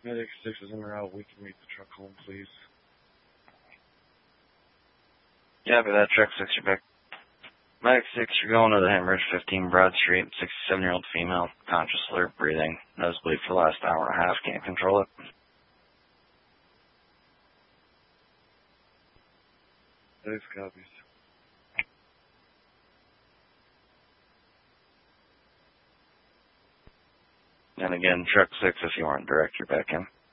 Medic 6 is en route. We can meet the truck home, please. Yeah, but that truck 6, you're back. Medic 6, you're going to the Hemorrhage 15 Broad Street. 67-year-old female, conscious, alert, breathing. Nosebleed for the last hour and a half. Can't control it. 6 copies. And again, truck 6, if you aren't direct, you're back in.